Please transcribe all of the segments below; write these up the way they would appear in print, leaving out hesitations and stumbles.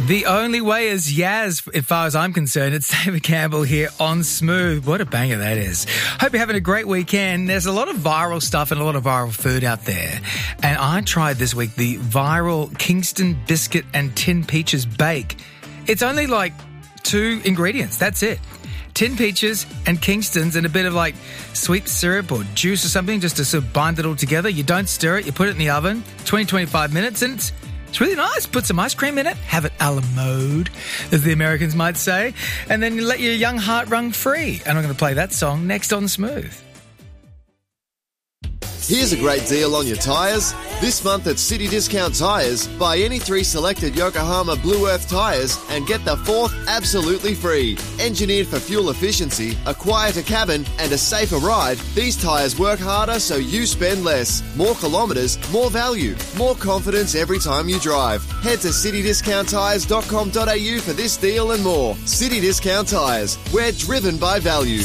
The only way is Yaz, as far as I'm concerned. It's David Campbell here on Smooth. What a banger that is. Hope you're having a great weekend. There's a lot of viral stuff and a lot of viral food out there. And I tried this week the viral Kingston biscuit and tin peaches bake. It's only like 2 ingredients. That's it. Tin peaches and Kingston's and a bit of like sweet syrup or juice or something just to sort of bind it all together. You don't stir it. You put it in the oven, 20-25 minutes, and it's really nice. Put some ice cream in it. Have it a la mode, as the Americans might say. And then you let your young heart run free. And I'm going to play that song next on Smooth. Here's a great deal on your tyres. This month at City Discount Tyres, buy any 3 selected Yokohama Blue Earth tyres and get the 4th absolutely free. Engineered for fuel efficiency, a quieter cabin and a safer ride, these tyres work harder so you spend less. More kilometres, more value, more confidence every time you drive. Head to citydiscounttyres.com.au for this deal and more. City Discount Tyres, we're driven by value.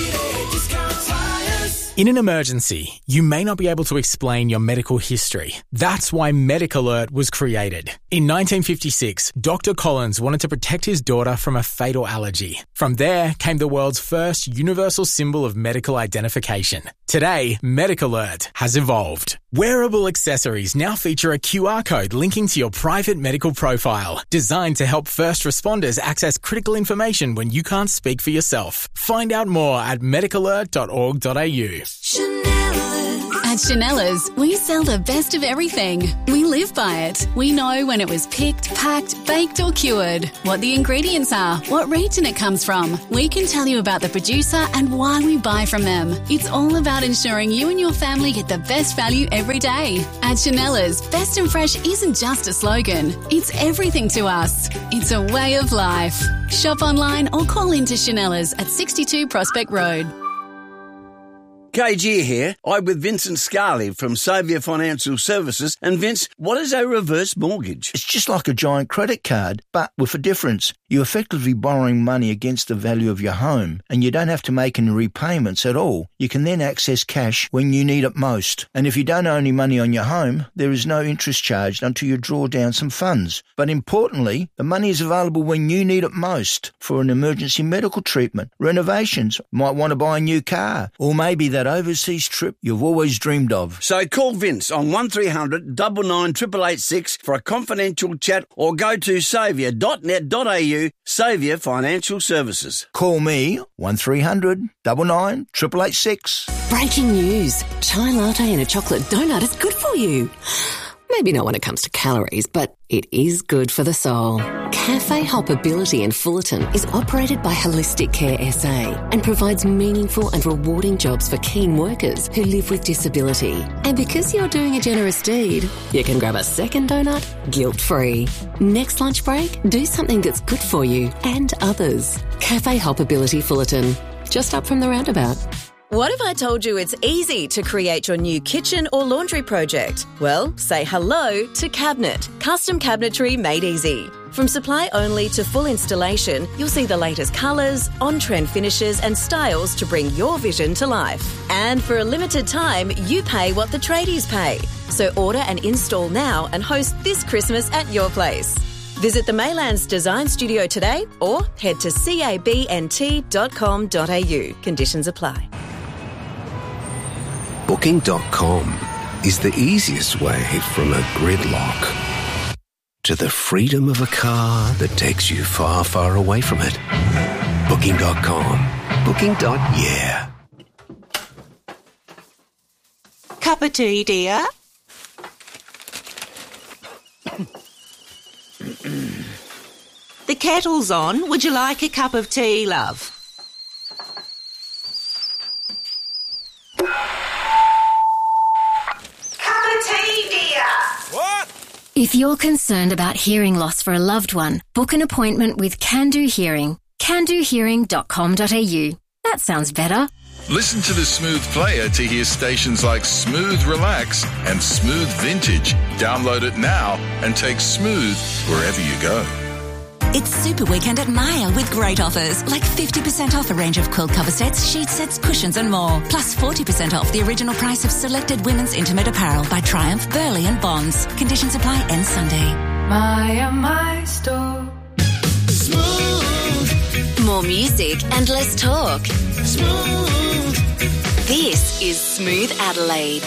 In an emergency, you may not be able to explain your medical history. That's why MedicAlert was created. In 1956, Dr. Collins wanted to protect his daughter from a fatal allergy. From there came the world's first universal symbol of medical identification. Today, MedicAlert has evolved. Wearable accessories now feature a QR code linking to your private medical profile, designed to help first responders access critical information when you can't speak for yourself. Find out more at medicalert.org.au. At Chanella's, we sell the best of everything. We live by it. We know when it was picked, packed, baked or cured, what the ingredients are, what region it comes from. We can tell you about the producer and why we buy from them. It's all about ensuring you and your family get the best value every day. At Chanella's, best and fresh isn't just a slogan. It's everything to us. It's a way of life. Shop online or call into Chanella's at 62 Prospect Road. KG here. I'm with Vincent Scarley from Saviour Financial Services. And Vince, what is a reverse mortgage? It's just like a giant credit card, but with a difference. You're effectively borrowing money against the value of your home, and you don't have to make any repayments at all. You can then access cash when you need it most. And if you don't owe any money on your home, there is no interest charged until you draw down some funds. But importantly, the money is available when you need it most for an emergency medical treatment, renovations, might want to buy a new car, or maybe that overseas trip you've always dreamed of. So call Vince on 1300 99 886 for a confidential chat or go to saviour.net.au. Saviour Financial Services. Call me 1300 99 886. Breaking news. Chai latte and a chocolate donut is good for you. Maybe not when it comes to calories, but it is good for the soul. Cafe Hoppability in Fullerton is operated by Holistic Care SA and provides meaningful and rewarding jobs for keen workers who live with disability. And because you're doing a generous deed, you can grab a second donut guilt-free. Next lunch break, do something that's good for you and others. Cafe Hoppability Fullerton, just up from the roundabout. What if I told you it's easy to create your new kitchen or laundry project? Well, say hello to Cabinet, custom cabinetry made easy. From supply only to full installation, you'll see the latest colours, on-trend finishes and styles to bring your vision to life. And for a limited time, you pay what the tradies pay. So order and install now and host this Christmas at your place. Visit the Maylands Design Studio today or head to cabnt.com.au. Conditions apply. Booking.com is the easiest way from a gridlock to the freedom of a car that takes you far, far away from it. Booking.com. Booking.yeah. Cup of tea, dear? The kettle's on. Would you like a cup of tea, love? If you're concerned about hearing loss for a loved one, book an appointment with Can Do Hearing. candohearing.com.au. That sounds better. Listen to the Smooth Player to hear stations like Smooth Relax and Smooth Vintage. Download it now and take Smooth wherever you go. It's Super Weekend at Maya with great offers, like 50% off a range of quilt cover sets, sheet sets, cushions and more. Plus 40% off the original price of selected women's intimate apparel by Triumph, Burley and Bonds. Conditions apply end Sunday. My store. Smooth. More music and less talk. Smooth. This is Smooth Adelaide.